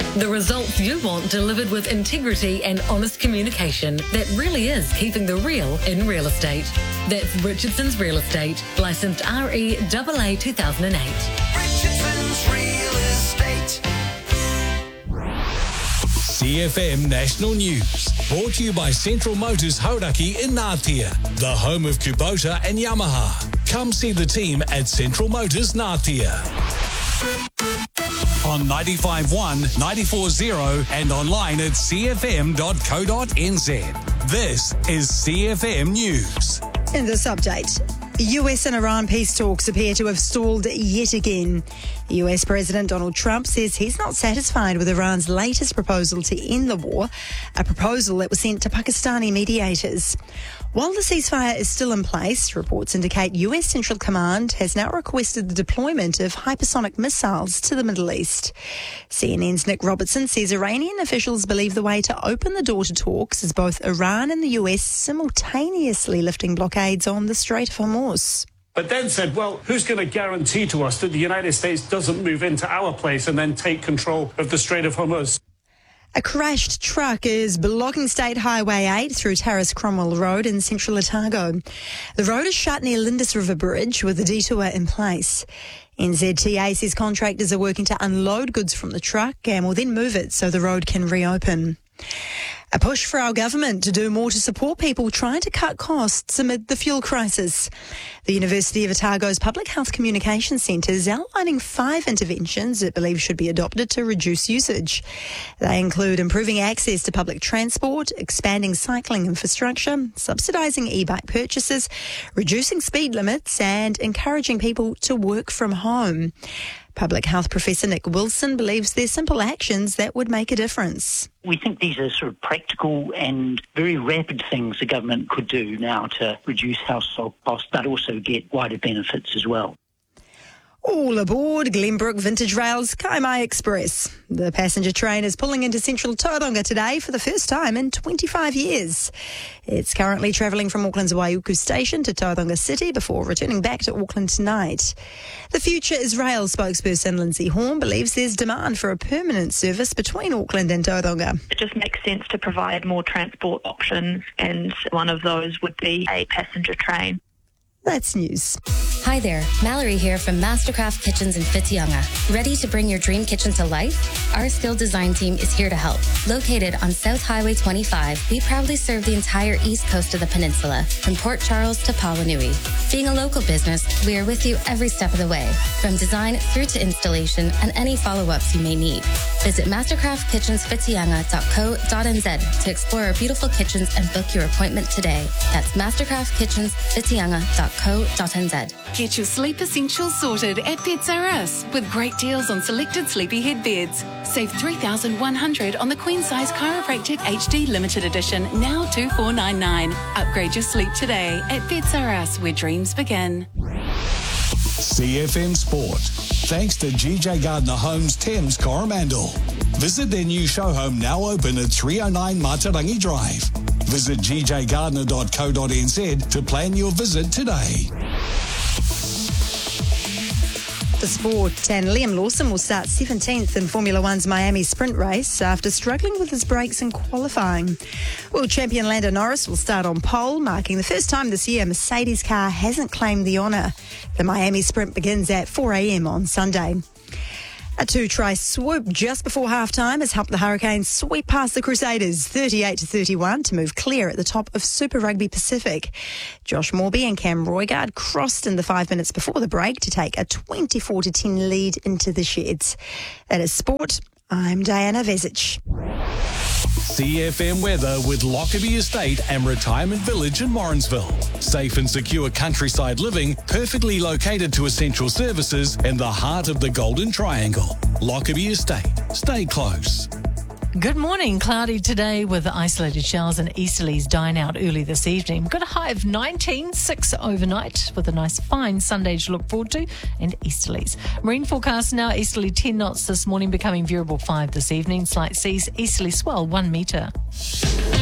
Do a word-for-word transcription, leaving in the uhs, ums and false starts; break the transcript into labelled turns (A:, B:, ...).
A: The results you want delivered with integrity and honest communication that really is keeping the real in real estate. That's Richardson's Real Estate, licensed R E A A two thousand eight.
B: Richardson's Real Estate.
C: C F M National News, brought to you by Central Motors Hauraki in Ngātea, the home of Kubota and Yamaha. Come see the team at Central Motors Ngātea. On ninety-five point one, ninety-four point zero and online at c f m dot co dot n z. This is C F M News.
D: In this update, U S and Iran peace talks appear to have stalled yet again. U S President Donald Trump says he's not satisfied with Iran's latest proposal to end the war, a proposal that was sent to Pakistani mediators. While the ceasefire is still in place, reports indicate U S Central Command has now requested the deployment of hypersonic missiles to the Middle East. C N N's Nick Robertson says Iranian officials believe the way to open the door to talks is both Iran and the U S simultaneously lifting blockades on the Strait of Hormuz.
E: But then said, well, who's going to guarantee to us that the United States doesn't move into our place and then take control of the Strait of Hormuz?
D: A crashed truck is blocking State Highway eight through Terrace Cromwell Road in central Otago. The road is shut near Lindis River Bridge with a detour in place. N Z T A says contractors are working to unload goods from the truck and will then move it so the road can reopen. A push for our government to do more to support people trying to cut costs amid the fuel crisis. The University of Otago's Public Health Communication Centre is outlining five interventions it believes should be adopted to reduce usage. They include improving access to public transport, expanding cycling infrastructure, subsidising e-bike purchases, reducing speed limits and encouraging people to work from home. Public Health Professor Nick Wilson believes there's simple actions that would make a difference.
F: We think these are sort of practical and very rapid things the government could do now to reduce household costs, but also get wider benefits as well.
D: All aboard Glenbrook Vintage Rail's Kaimai Express. The passenger train is pulling into central Tauranga today for the first time in twenty-five years. It's currently travelling from Auckland's Waiuku station to Tauranga City before returning back to Auckland tonight. The Future is Rail spokesperson Lindsay Horn believes there's demand for a permanent service between Auckland and Tauranga.
G: It just makes sense to provide more transport options, and one of those would be a passenger train.
D: That's news.
H: Hi there, Mallory here from Mastercraft Kitchens in Whitianga. Ready to bring your dream kitchen to life? Our skilled design team is here to help. Located on South Highway twenty-five, we proudly serve the entire east coast of the peninsula, from Port Charles to Pawanui. Being a local business, we are with you every step of the way, from design through to installation and any follow-ups you may need. Visit mastercraft kitchens whitianga dot co dot n z to explore our beautiful kitchens and book your appointment today. That's mastercraft kitchens whitianga dot co dot n z.
I: Get your sleep essentials sorted at Beds R Us with great deals on selected sleepyhead beds. Save three thousand one hundred dollars on the Queen Size Chiropractic H D Limited Edition, now two thousand four hundred ninety-nine dollars. Upgrade your sleep today at Beds R Us, where dreams begin.
C: C F M Sport, thanks to G J Gardner Homes Thames Coromandel. Visit their new show home, now open at three oh nine Matarangi Drive. Visit g j gardner dot co dot n z to plan your visit today.
D: The sport, and Liam Lawson will start seventeenth in Formula One's Miami sprint race after struggling with his brakes in qualifying. World champion Lando Norris will start on pole, marking the first time this year a Mercedes car hasn't claimed the honour. The Miami sprint begins at four a m on Sunday. A two-try swoop just before half-time has helped the Hurricanes sweep past the Crusaders thirty-eight to thirty-one to move clear at the top of Super Rugby Pacific. Josh Morby and Cam Roigard crossed in the five minutes before the break to take a twenty-four to ten lead into the sheds. That is sport. I'm Diana Vezic.
C: C F M weather with Lockerbie Estate and Retirement Village in Morrinsville. Safe and secure countryside living, perfectly located to essential services in the heart of the Golden Triangle. Lockerbie Estate. Stay close.
J: Good morning. Cloudy today with isolated showers and easterlies dying out early this evening. Got a high of nineteen, six overnight with a nice fine Sunday to look forward to and easterlies. Marine forecast now easterly ten knots this morning, becoming variable five this evening. Slight seas, easterly swell one metre.